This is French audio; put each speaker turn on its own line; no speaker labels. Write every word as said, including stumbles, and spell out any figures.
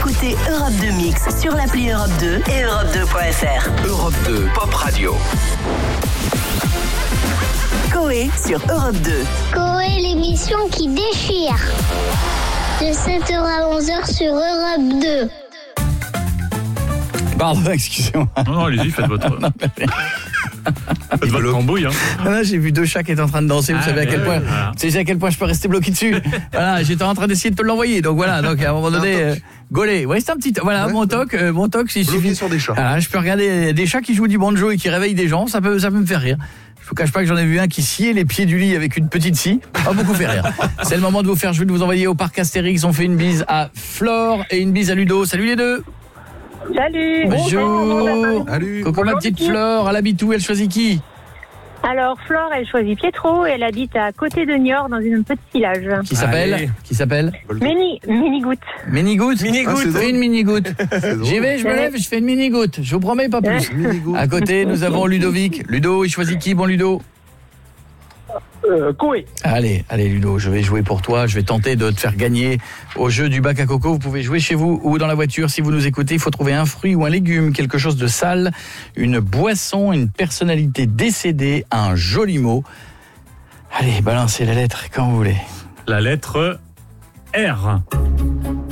écoutez Europe deux Mix sur l'appli Europe deux et europe deux point f r.
Europe deux Pop Radio.
Coé sur Europe deux.
Coé, l'émission qui déchire. De sept heures à onze heures sur Europe deux.
Pardon, excusez-moi.
Non, non, allez-y, faites votre...
Non,
faites votre tambouille, hein.
Là, j'ai vu deux chats qui étaient en train de danser. Vous
ah,
savez à quel
ouais,
point,
voilà.
vous savez à quel point je peux rester bloqué dessus. Voilà, j'étais en train d'essayer de te l'envoyer. Donc voilà, donc à un moment donné, euh, Gaulet. Ouais, c'est un petit, voilà,
Ouais,
mon toc, euh, mon toc. Il suffit
sur des chats.
Voilà, je peux regarder des chats qui jouent du banjo et qui réveillent des gens. Ça peut, ça peut me faire rire. Je vous cache pas que j'en ai vu un qui sciait les pieds du lit avec une petite scie. Pas beaucoup fait rire. C'est le moment de vous faire jouer, de vous envoyer au parc Astérix. On fait une bise à Flore et une bise à Ludo. Salut les deux.
Salut.
Bonjour.
Salut.
Coucou ma petite Flore. Elle habite où? Elle choisit qui?
Alors Flore, elle choisit Pietro et elle habite à côté de Niort dans un petit village.
Qui s'appelle?
Allez.
Qui s'appelle?
Mini, mini-goutte.
Mini-goutte.
Ah, c'est drôle.
Une mini-goutte.
C'est drôle.
J'y vais, je me lève, je fais une mini-goutte. Je vous promets, pas plus.
Mini-goutte.
À côté, nous avons Ludovic. Ludo, il choisit qui, bon Ludo?
Euh, Coé.
Allez, allez Ludo, je vais jouer pour toi. Je vais tenter de te faire gagner au jeu du bac à coco. Vous pouvez jouer chez vous ou dans la voiture. Si vous nous écoutez, il faut trouver un fruit ou un légume, quelque chose de sale, une boisson, une personnalité décédée, un joli mot. Allez, balancez la lettre quand vous voulez.
La lettre R.